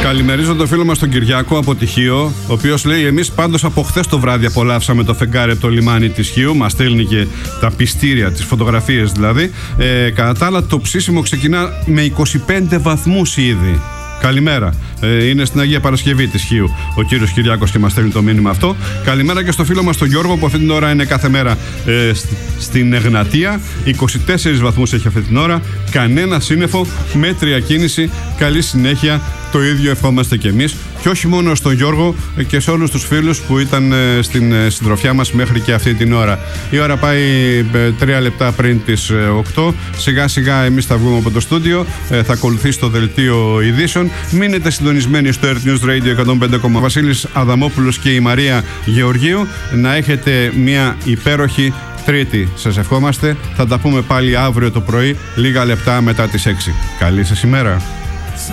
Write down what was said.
Καλημερίζω τον φίλο μας τον Κυριάκο από τη Χίο, ο οποίος λέει: εμείς πάντως από χθες το βράδυ απολαύσαμε το φεγγάρι από το λιμάνι της Χίου. Μας στέλνει και τα πιστήρια, τις φωτογραφίες δηλαδή. Κατά τα άλλα, το ψήσιμο ξεκινά με 25 βαθμούς ήδη. Καλημέρα. Είναι στην Αγία Παρασκευή της Χίου ο κύριος Κυριάκος και μας στέλνει το μήνυμα αυτό. Καλημέρα και στο φίλο μας τον Γιώργο που αυτή την ώρα είναι κάθε μέρα στην Εγνατία. 24 βαθμούς έχει αυτή την ώρα. Κανένα σύννεφο, μέτρια κίνηση. Καλή συνέχεια. Το ίδιο ευχόμαστε και εμείς. Και όχι μόνο στον Γιώργο και σε όλους τους φίλους που ήταν στην συντροφιά μας μέχρι και αυτή την ώρα. Η ώρα πάει 3 λεπτά πριν τις 8. Σιγά σιγά εμείς θα βγούμε από το στούντιο. Θα ακολουθήσει το δελτίο ειδήσεων. Μείνετε συντονισμένοι στο Earth News Radio 105,. Βασίλης Αδαμόπουλος και η Μαρία Γεωργίου. Να έχετε μια υπέροχη Τρίτη. Σας ευχόμαστε. Θα τα πούμε πάλι αύριο το πρωί, λίγα λεπτά μετά τις 6. Καλή σας ημέρα.